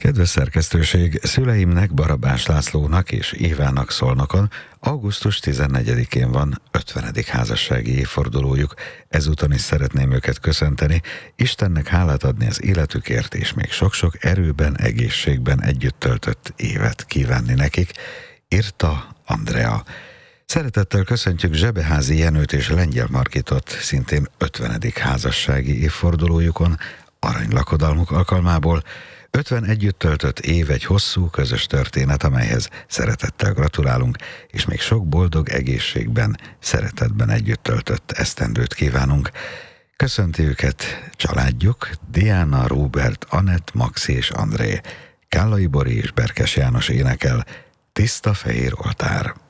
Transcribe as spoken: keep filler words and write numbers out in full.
Kedves szerkesztőség, szüleimnek, Barabás Lászlónak és Évának Szolnokon augusztus tizennegyedikén van ötvenedik házassági évfordulójuk. Ezúton is szeretném őket köszönteni, Istennek hálát adni az életükért, és még sok-sok erőben, egészségben együtt töltött évet kívánni nekik, írta Andrea. Szeretettel köszöntjük Zsebeházi Jenőt és Lengyel Margitot, szintén ötvenedik házassági évfordulójukon, aranylakodalmuk alkalmából. ötven együtt töltött év egy hosszú, közös történet, amelyhez szeretettel gratulálunk, és még sok boldog egészségben, szeretetben együtt töltött esztendőt kívánunk. Köszönti őket családjuk, Diana, Róbert, Anett, Maxi és André. Kállai Bori és Berkes János énekel, Tiszta fehér oltár.